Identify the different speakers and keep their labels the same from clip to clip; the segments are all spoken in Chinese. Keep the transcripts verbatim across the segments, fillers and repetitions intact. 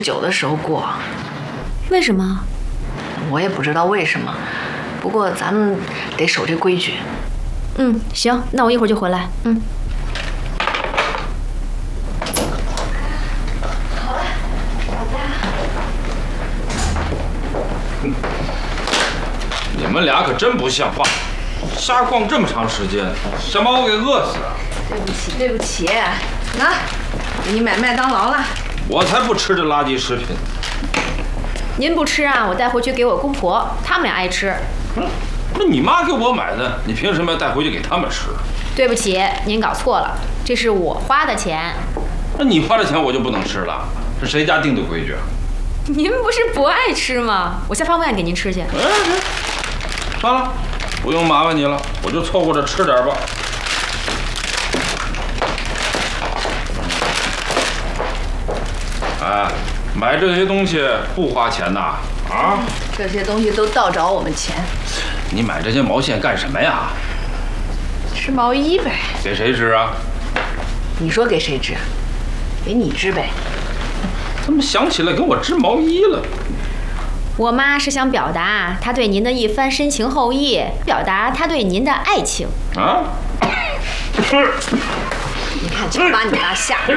Speaker 1: 酒的时候过。
Speaker 2: 为什么？
Speaker 1: 我也不知道为什么，不过咱们得守这规矩。
Speaker 2: 嗯，行，那我一会儿就回来。嗯。
Speaker 1: 好了，大家。
Speaker 3: 你们俩可真不像话，瞎逛这么长时间，想把我给饿死啊！
Speaker 1: 对不起，对不起，那给你买麦当劳了。
Speaker 3: 我才不吃这垃圾食品。
Speaker 2: 您不吃啊，我带回去给我公婆，他们俩爱吃。
Speaker 3: 嗯，那你妈给我买的，你凭什么要带回去给他们吃？
Speaker 2: 对不起，您搞错了，这是我花的钱。
Speaker 3: 那你花的钱我就不能吃了？是谁家定的规矩啊？
Speaker 2: 您不是不爱吃吗？我下方饭给您吃去。
Speaker 3: 哎，算了，不用麻烦你了，我就凑合着吃点吧。哎，买这些东西不花钱呐？啊？
Speaker 1: 这些东西都倒找我们钱。
Speaker 3: 你买这些毛线干什么呀？
Speaker 1: 织毛衣呗。
Speaker 3: 给谁织啊？
Speaker 1: 你说给谁织？给你织呗。
Speaker 3: 怎么想起来给我织毛衣了？
Speaker 2: 我妈是想表达她对您的一番深情厚谊，表达她对您的爱情。
Speaker 3: 啊？
Speaker 1: 你看，真把你妈吓着。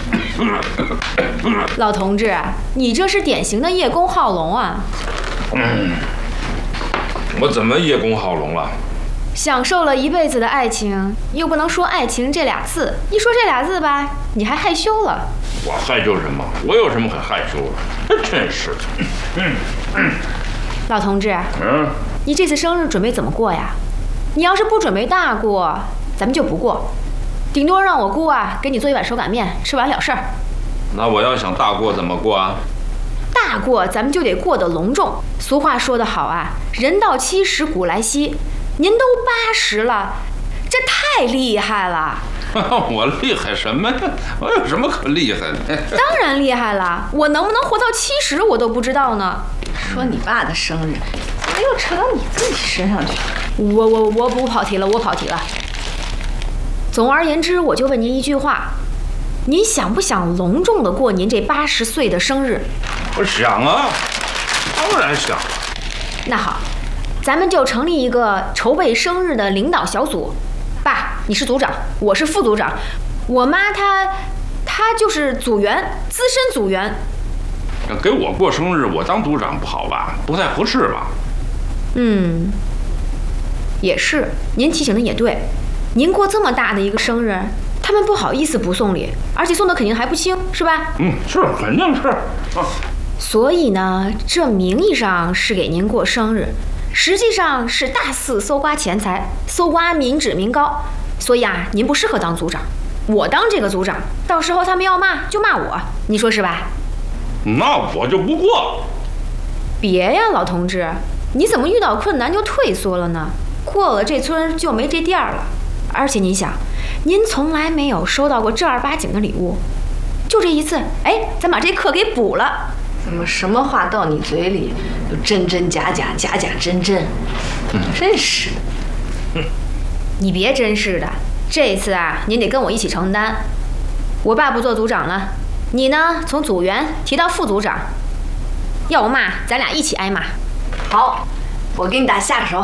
Speaker 2: 老同志，你这是典型的叶公好龙啊！
Speaker 3: 嗯，我怎么叶公好龙了？
Speaker 2: 享受了一辈子的爱情，又不能说爱情这俩字，一说这俩字吧，你还害羞了。
Speaker 3: 我害羞什么？我有什么可害羞的？真是的。嗯嗯。
Speaker 2: 老同志，
Speaker 3: 嗯，
Speaker 2: 你这次生日准备怎么过呀？你要是不准备大过，咱们就不过，顶多让我姑啊给你做一碗手擀面，吃完了事儿。
Speaker 3: 那我要想大过怎么过啊？
Speaker 2: 大过咱们就得过得隆重。俗话说得好啊，人到七十古来稀。您都八十了，这太厉害了。
Speaker 3: 我厉害什么呀？我有什么可厉害的？
Speaker 2: 当然厉害了，我能不能活到七十我都不知道呢。
Speaker 1: 说你爸的生日，怎么又扯到你自己身上去？
Speaker 2: 我我我不跑题了，我跑题了。总而言之，我就问您一句话：您想不想隆重的过您这八十岁的生日？
Speaker 3: 我想啊，当然想。
Speaker 2: 那好，咱们就成立一个筹备生日的领导小组。爸，你是组长，我是副组长，我妈她她就是组员，资深组员。
Speaker 3: 给我过生日，我当组长不好吧？不太合适吧？
Speaker 2: 嗯，也是，您提醒的也对。您过这么大的一个生日，他们不好意思不送礼，而且送的肯定还不轻，是吧？
Speaker 3: 嗯，是，肯定是。啊，
Speaker 2: 所以呢，这名义上是给您过生日，实际上是大肆搜刮钱财，搜刮民脂民膏。所以啊，您不适合当组长，我当这个组长，到时候他们要骂就骂我，你说是吧？
Speaker 3: 那我就不过。
Speaker 2: 别呀，老同志，你怎么遇到困难就退缩了呢？过了这村就没这店了。而且您想，您从来没有收到过正儿八经的礼物，就这一次，哎，咱把这课给补了。
Speaker 1: 怎么什么话到你嘴里都真真假假，假假真真？嗯，真是的。
Speaker 3: 嗯，
Speaker 2: 你别真是的，这次啊，您得跟我一起承担。我爸不做组长了，你呢，从组员提到副组长，要我骂，咱俩一起挨骂。
Speaker 1: 好，我给你打下手。